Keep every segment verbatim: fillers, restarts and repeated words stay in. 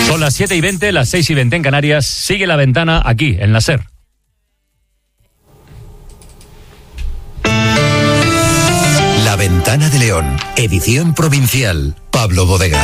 Son las siete y veinte, las seis y veinte en Canarias. Sigue La Ventana aquí, en la SER. La Ventana de León, edición provincial. Pablo Bodega.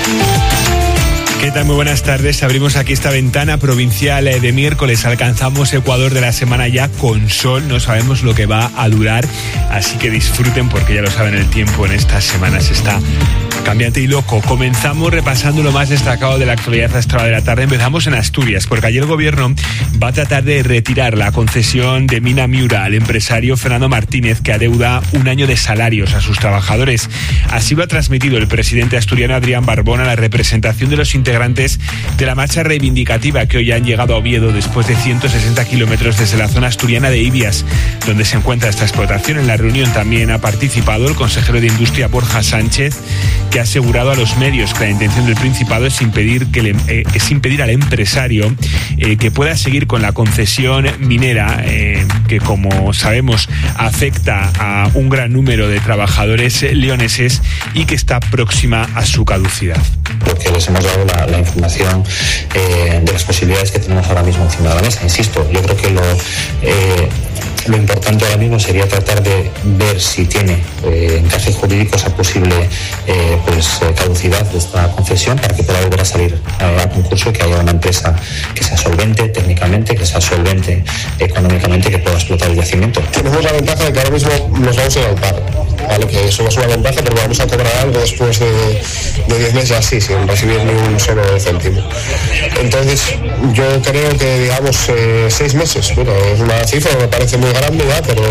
¿Qué tal? Muy buenas tardes. Abrimos aquí esta ventana provincial de miércoles. Alcanzamos Ecuador de la semana ya con sol. No sabemos lo que va a durar, así que disfruten porque ya lo saben, el tiempo en estas semanas está cambiante y loco. Comenzamos repasando lo más destacado de la actualidad a esta hora de la tarde. Empezamos en Asturias, porque ayer el gobierno va a tratar de retirar la concesión de Mina Miura al empresario Fernando Martínez, que adeuda un año de salarios a sus trabajadores. Así lo ha transmitido el presidente asturiano Adrián Barbón a la representación de los integrantes de la marcha reivindicativa que hoy han llegado a Oviedo después de ciento sesenta kilómetros desde la zona asturiana de Ibias, donde se encuentra esta explotación. En la reunión también ha participado el consejero de Industria Borja Sánchez, que ha asegurado a los medios que la intención del Principado es impedir, que le, eh, es impedir al empresario eh, que pueda seguir con la concesión minera, eh, que como sabemos afecta a un gran número de trabajadores leoneses y que está próxima a su caducidad. Porque les hemos dado la, la información eh, de las posibilidades que tenemos ahora mismo encima de la mesa. Insisto, yo creo que lo, eh, lo importante ahora mismo sería tratar de ver si tiene eh, encaje jurídico esa posible eh, pues, eh, caducidad de esta concesión para que pueda volver a salir eh, a concurso y que haya una empresa que sea solvente técnicamente, que sea solvente económicamente, que pueda explotar el yacimiento. Tenemos la ventaja de que ahora mismo nos vamos a ir al paro, ¿vale? Que eso es una ventaja porque vamos a cobrar algo después de diez meses así, sin recibir ni un solo céntimo. Entonces, yo creo que, digamos, eh, seis meses, bueno, es una cifra que me parece muy grande ya, pero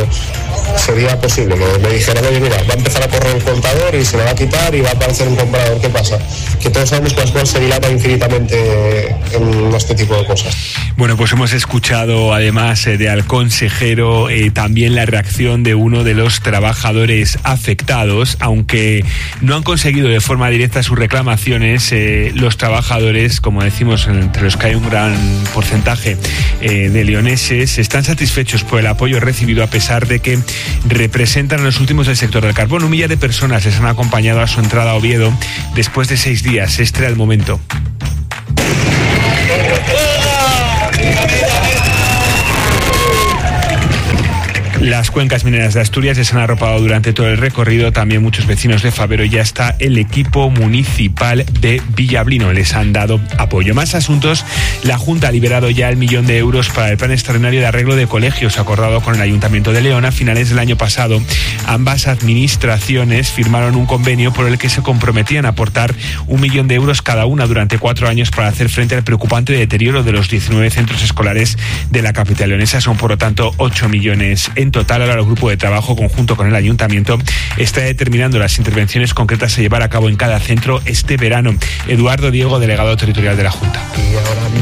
sería posible que me dijeran, oye, mira, va a empezar a correr el contador y se le va a quitar y va a aparecer un comprador. ¿Qué pasa? Que todos sabemos que las cosas se dilatan infinitamente en este tipo de cosas. Bueno, pues hemos escuchado además eh, de al consejero eh, también la reacción de uno de los trabajadores afectados, aunque no han conseguido de forma directa sus reclamaciones. Eh, los trabajadores, como decimos, entre los que hay un gran porcentaje eh, de leoneses, están satisfechos por el apoyo recibido a pesar de que representan a los últimos del sector del carbón. Un millar de personas les han acompañado a su entrada a Oviedo después de seis días. Este era el momento. Las cuencas mineras de Asturias se han arropado durante todo el recorrido, también muchos vecinos de Fabero, y ya está el equipo municipal de Villablino, les han dado apoyo. Más asuntos, la Junta ha liberado ya el millón de euros para el plan extraordinario de arreglo de colegios acordado con el Ayuntamiento de León. A finales del año pasado, ambas administraciones firmaron un convenio por el que se comprometían a aportar un millón de euros cada una durante cuatro años para hacer frente al preocupante deterioro de los diecinueve centros escolares de la capital leonesa. Son, por lo tanto, ocho millones en total. Ahora el grupo de trabajo conjunto con el ayuntamiento está determinando las intervenciones concretas a llevar a cabo en cada centro este verano. Eduardo Diego, delegado territorial de la Junta.